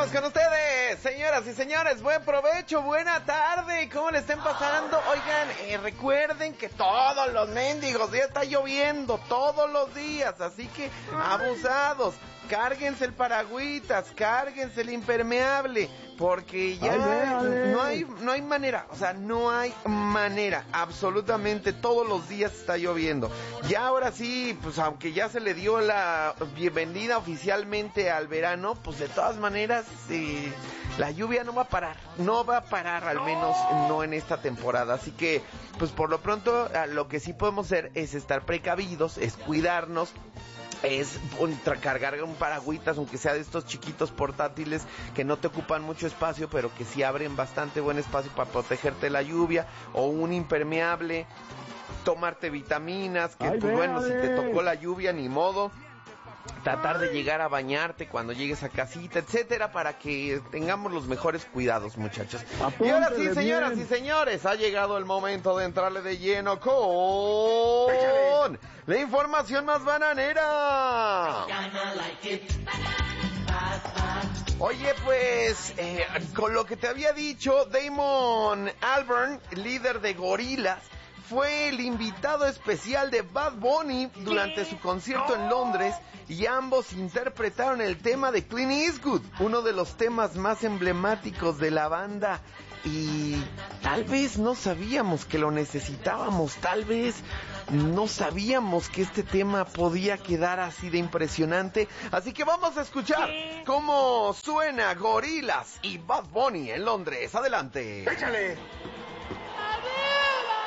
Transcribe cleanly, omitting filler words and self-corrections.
Seguimos con ustedes, señoras y señores, buen provecho, buena tarde, ¿cómo le estén pasando? Oigan, recuerden que todos los mendigos días está lloviendo, todos los días, así que abusados, cárguense el paragüitas, cárguense el impermeable, porque ya no hay manera, o sea, no hay manera, absolutamente todos los días está lloviendo. Ya ahora sí, pues aunque ya se le dio la bienvenida oficialmente al verano, pues de todas maneras la lluvia no va a parar, al menos no en esta temporada, así que pues por lo pronto lo que sí podemos hacer es estar precavidos, es cuidarnos, es cargar un paragüitas, aunque sea de estos chiquitos portátiles que no te ocupan mucho espacio, pero que sí abren bastante buen espacio para protegerte de la lluvia, o un impermeable, tomarte vitaminas, que pues bueno, si te tocó la lluvia, ni modo, tratar de llegar a bañarte cuando llegues a casita, etcétera, para que tengamos los mejores cuidados, muchachos. Y ahora sí, señoras y señores, ha llegado el momento de entrarle de lleno con la información más bananera. Oye, pues, con lo que te había dicho, Damon Albarn, líder de Gorillaz, fue el invitado especial de Bad Bunny durante su concierto en Londres, y ambos interpretaron el tema de Clint Eastwood, uno de los temas más emblemáticos de la banda, y tal vez no sabíamos que lo necesitábamos, tal vez no sabíamos que este tema podía quedar así de impresionante, así que vamos a escuchar cómo suena Gorillaz y Bad Bunny en Londres. Adelante. ¡Échale!